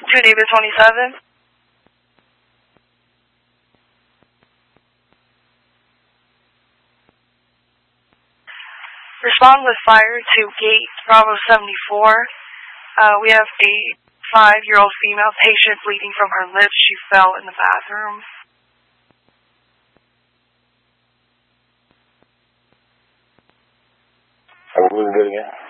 Geneva 27. Respond with fire to gate Bravo 74. We have a 5-year-old female patient bleeding from her lips. She fell in the bathroom. What was it again?